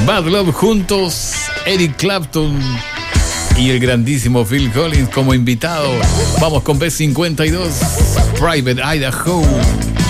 Bad Love juntos, Eric Clapton y el grandísimo Phil Collins como invitado. Vamos con B52, Private Idaho.